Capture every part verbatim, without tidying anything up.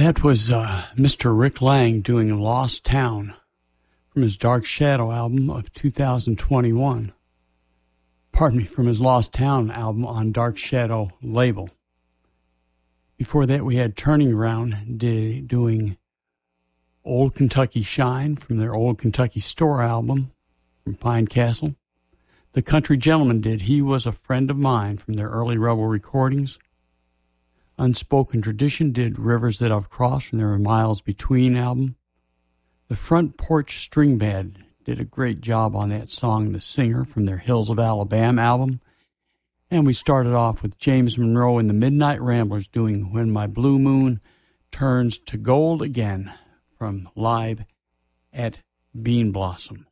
That was uh, Mister Rick Lang doing Lost Town from his Dark Shadow album of two thousand twenty-one. Pardon me, from his Lost Town album on Dark Shadow label. Before that, we had Turning Around di- doing Old Kentucky Shine from their Old Kentucky Store album from Pine Castle. The Country Gentlemen did He Was a Friend of Mine from their early Rebel recordings. Unspoken Tradition did Rivers That I've Crossed from their Miles Between album. The Front Porch String Band did a great job on that song, The Singer, from their Hills of Alabama album. And we started off with James Monroe and the Midnight Ramblers doing When My Blue Moon Turns to Gold Again from Live at Bean Blossom.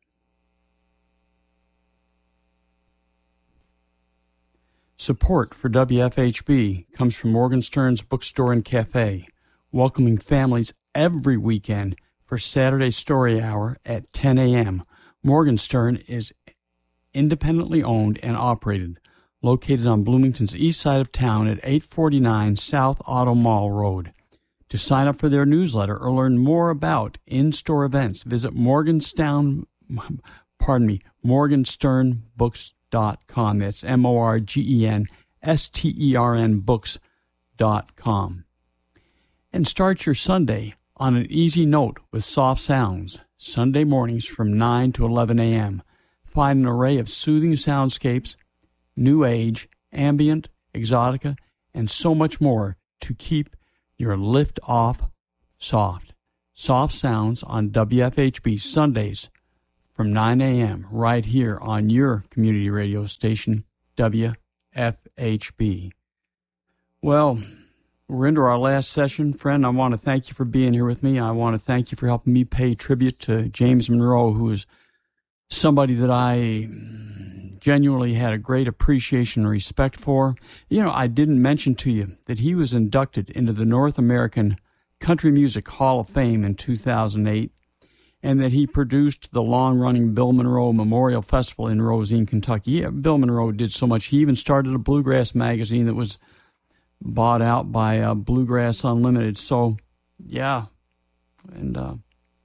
Support for W F H B comes from Morgenstern's Bookstore and Cafe, welcoming families every weekend for Saturday Story Hour at ten a.m. Morgenstern is independently owned and operated, located on Bloomington's east side of town at eight forty-nine South Auto Mall Road. To sign up for their newsletter or learn more about in-store events, visit Morgenstern, pardon me, Morgenstern Books dot com. That's M O R G E N S T E R N books dot com. And start your Sunday on an easy note with Soft Sounds, Sunday mornings from nine to eleven a.m. Find an array of soothing soundscapes, new age, ambient, exotica, and so much more to keep your lift off soft. Soft Sounds on W F H B Sundays from nine a.m. right here on your community radio station, W F H B. Well, we're into our last session. Friend, I want to thank you for being here with me. I want to thank you for helping me pay tribute to James Monroe, who is somebody that I genuinely had a great appreciation and respect for. You know, I didn't mention to you that he was inducted into the North American Country Music Hall of Fame in two thousand eight, and that he produced the long-running Bill Monroe Memorial Festival in Rosine, Kentucky. Yeah, Bill Monroe did so much. He even started a bluegrass magazine that was bought out by uh, Bluegrass Unlimited. So, yeah. And uh,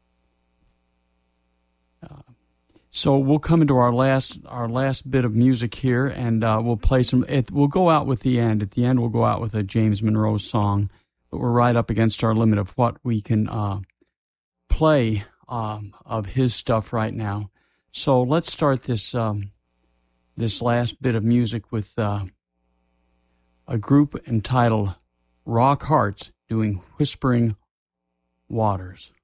uh, so we'll come into our last our last bit of music here, and uh, we'll play some. It, we'll go out with the end. At the end, we'll go out with a James Monroe song. But we're right up against our limit of what we can uh, play Um, of his stuff right now. So let's start this um, this last bit of music with uh, a group entitled Rock Hearts doing Whispering Waters.